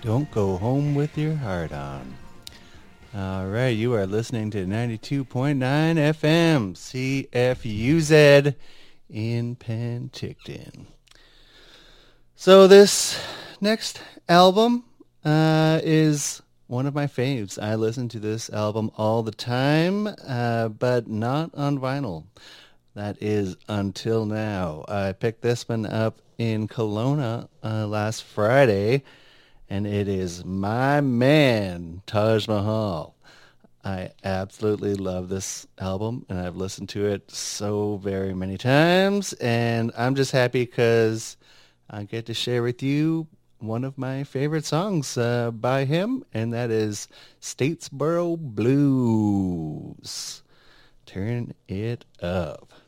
Don't go home with your heart on. All right, you are listening to 92.9 FM CFUZ in Penticton. So this next album is one of my faves. I listen to this album all the time, but not on vinyl. That is Until Now. I picked this one up in Kelowna last Friday, and it is my man, Taj Mahal. I absolutely love this album, and I've listened to it so very many times, and I'm just happy because I get to share with you one of my favorite songs by him, and that is Statesboro Blues. Turn it up.